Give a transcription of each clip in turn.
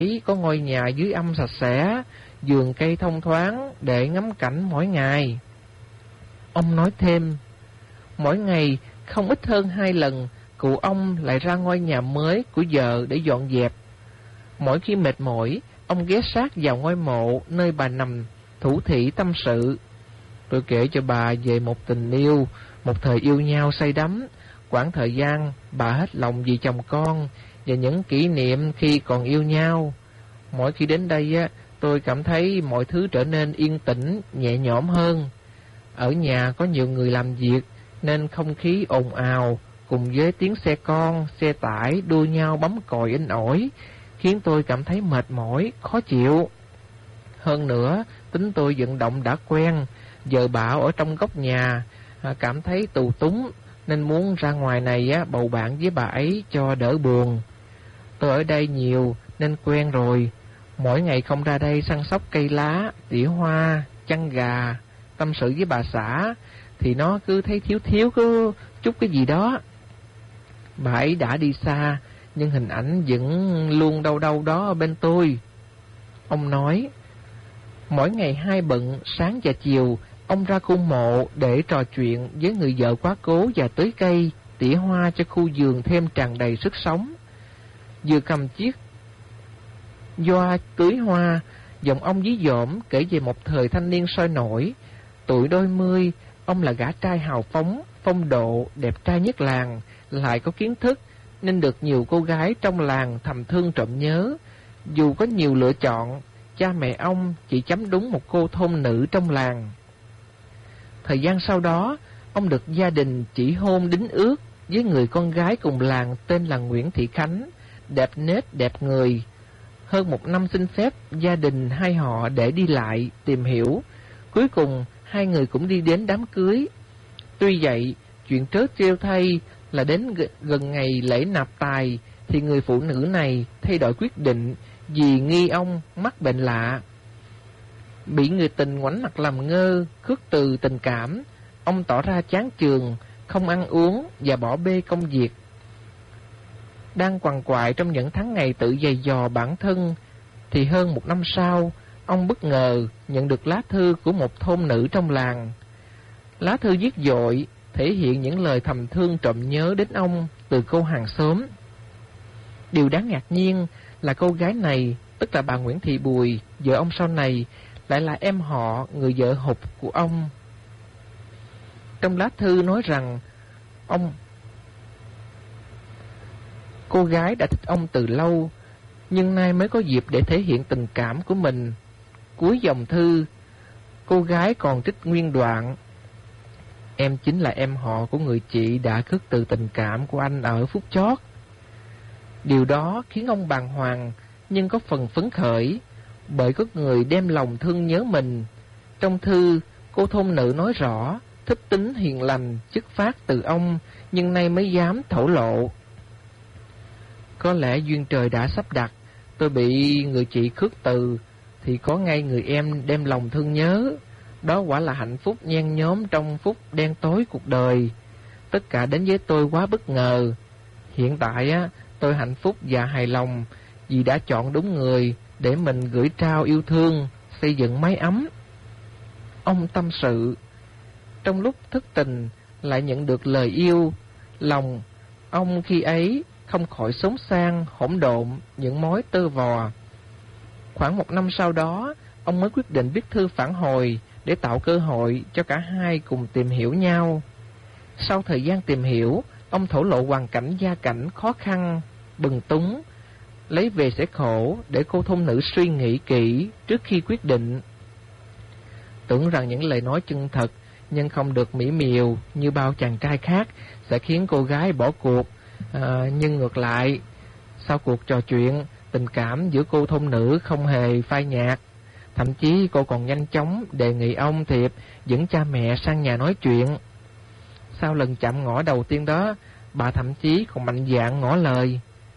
có ngôi nhà dưới âm sạch sẽ, vườn cây thông thoáng để ngắm cảnh mỗi ngày. Ông nói thêm, mỗi ngày không ít hơn 2 lần, cụ ông lại ra ngôi nhà mới của vợ để dọn dẹp. Mỗi khi mệt mỏi, ông ghé sát vào ngôi mộ nơi bà nằm, thủ thỉ tâm sự. Tôi kể cho bà về một tình yêu, một thời yêu nhau say đắm, quãng thời gian bà hết lòng vì chồng con và những kỷ niệm khi còn yêu nhau. Mỗi khi đến đây tôi cảm thấy mọi thứ trở nên yên tĩnh, nhẹ nhõm hơn. Ở nhà có nhiều người làm việc nên không khí ồn ào cùng với tiếng xe con, xe tải đua nhau bấm còi inh ỏi khiến tôi cảm thấy mệt mỏi, khó chịu. Hơn nữa, tính tôi vận động đã quen, giờ bảo ở trong góc nhà cảm thấy tù túng nên muốn ra ngoài này bầu bạn với bà ấy cho đỡ buồn. Tôi ở đây nhiều nên quen rồi, mỗi ngày không ra đây săn sóc cây lá, tỉa hoa, chăn gà, tâm sự với bà xã thì nó cứ thấy thiếu có chút cái gì đó. Bà ấy đã đi xa nhưng hình ảnh vẫn luôn đâu đâu đó bên tôi. Ông nói, mỗi ngày 2 bận sáng và chiều, ông ra khu mộ để trò chuyện với người vợ quá cố và tưới cây, tỉa hoa cho khu vườn thêm tràn đầy sức sống. Vừa cầm chiếc doa tưới hoa, giọng ông dí dỏm kể về một thời thanh niên sôi nổi. Tuổi đôi mươi, ông là gã trai hào phóng, phong độ, đẹp trai nhất làng, lại có kiến thức nên được nhiều cô gái trong làng thầm thương trộm nhớ. Dù có nhiều lựa chọn, cha mẹ ông chỉ chấm đúng một cô thôn nữ trong làng. Thời gian sau đó, ông được gia đình chỉ hôn đính ước với người con gái cùng làng tên là Nguyễn Thị Khánh, đẹp nết đẹp người. Hơn 1 năm xin phép gia đình hai họ để đi lại tìm hiểu. Cuối cùng 2 người cũng đi đến đám cưới. Tuy vậy, chuyện trớ trêu thay là đến gần ngày lễ nạp tài thì người phụ nữ này thay đổi quyết định vì nghi ông mắc bệnh lạ. Bị người tình ngoảnh mặt làm ngơ, khước từ tình cảm, ông tỏ ra chán chường, không ăn uống và bỏ bê công việc. Đang quằn quại trong những tháng ngày tự giày dò bản thân thì hơn 1 năm sau, ông bất ngờ nhận được lá thư của một thôn nữ trong làng. Lá thư viết dội thể hiện những lời thầm thương trộm nhớ đến ông từ cô hàng xóm. Điều đáng ngạc nhiên là cô gái này, tức là bà Nguyễn Thị Bùi, vợ ông sau này, lại là em họ người vợ hụt của ông. Trong lá thư nói rằng cô gái đã thích ông từ lâu, nhưng nay mới có dịp để thể hiện tình cảm của mình. Cuối dòng thư, cô gái còn trích nguyên đoạn: em chính là em họ của người chị đã khước từ tình cảm của anh ở phút chót. Điều đó khiến ông bàng hoàng nhưng có phần phấn khởi, bởi có người đem lòng thương nhớ mình. Trong thư, cô thôn nữ nói rõ thích tính hiền lành chất phát từ ông, nhưng nay mới dám thổ lộ. Có lẽ duyên trời đã sắp đặt, tôi bị người chị khước từ thì có ngay người em đem lòng thương nhớ. Đó quả là hạnh phúc nhen nhóm trong phút đen tối cuộc đời. Tất cả đến với tôi quá bất ngờ. Hiện tại tôi hạnh phúc và hài lòng vì đã chọn đúng người để mình gửi trao yêu thương, xây dựng mái ấm. Ông tâm sự, trong lúc thất tình lại nhận được lời yêu, lòng ông khi ấy không khỏi xốn sang, hỗn độn những mối tơ vò. Khoảng 1 năm sau đó, ông mới quyết định viết thư phản hồi để tạo cơ hội cho cả hai cùng tìm hiểu nhau. Sau thời gian tìm hiểu, ông thổ lộ hoàn cảnh gia cảnh khó khăn, bần túng, lấy về sẽ khổ để cô thôn nữ suy nghĩ kỹ trước khi quyết định. Tưởng rằng những lời nói chân thật nhưng không được mỹ miều như bao chàng trai khác sẽ khiến cô gái bỏ cuộc, nhưng ngược lại, sau cuộc trò chuyện, tình cảm giữa cô thôn nữ không hề phai nhạt. Thậm chí cô còn nhanh chóng đề nghị ông Thiệp dẫn cha mẹ sang nhà nói chuyện. Sau lần chạm ngõ đầu tiên đó, bà thậm chí còn mạnh dạn ngỏ lời: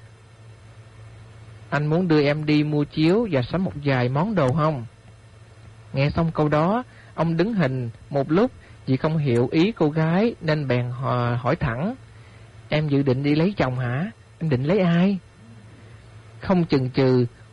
anh muốn đưa em đi mua chiếu và sắm một vài món đồ không? Nghe xong câu đó, ông đứng hình một lúc vì không hiểu ý cô gái nên bèn hỏi thẳng: em dự định đi lấy chồng hả? Em định lấy ai? Không chần chừ,